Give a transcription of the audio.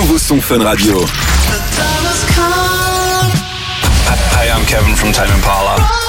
nouveau son Fun Radio. Hey, I'm Kevin from Tame Impala.